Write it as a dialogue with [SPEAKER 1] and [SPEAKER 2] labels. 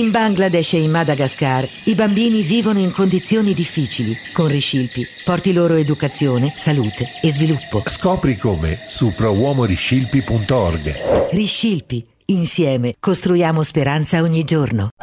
[SPEAKER 1] In Bangladesh e in Madagascar i bambini vivono in condizioni difficili. Con Riscilpi porti loro educazione, salute e sviluppo.
[SPEAKER 2] Scopri come su prouomoriscilpi.org.
[SPEAKER 1] Riscilpi, insieme costruiamo speranza ogni giorno.